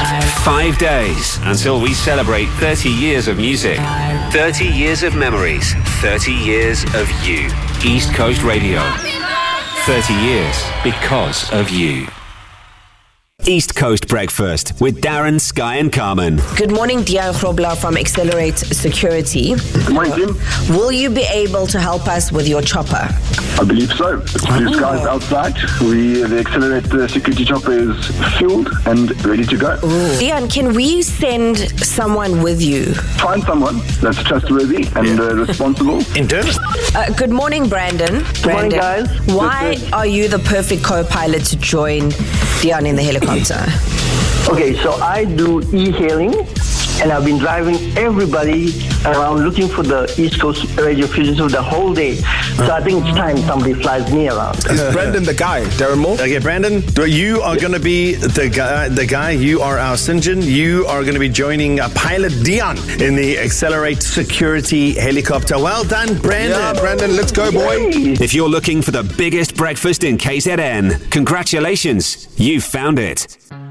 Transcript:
5 days until we celebrate 30 years of music, 30 years of memories, 30 years of you. East Coast Radio. 30 years because of you. East Coast Breakfast with Darren, Sky and Carmen. Good morning, Dion Grobler from Accelerate Security. Good morning, Jim. Will you be able to help us with your chopper? I believe so. Blue skies outside. The Accelerate Security chopper is fueled and ready to go. Dion, can we send someone with you? Find someone that's trustworthy and responsible. Internal. Good morning, Brandon. Good morning, guys. Why are you the perfect co-pilot to join Dion in the helicopter? Okay, so I do e-hailing, and I've been driving everybody around looking for the East Coast Radio Fusion Show the whole day. So I think it's time somebody flies me around. Is Brandon the guy? Darren Moore? Okay, Brandon, you are going to be the guy. You are our St. John. You are going to be joining pilot Dion in the Accelerate Security helicopter. Well done, Brandon. Yeah, Brandon, let's go, boy. If you're looking for the biggest breakfast in KZN, congratulations, you've found it.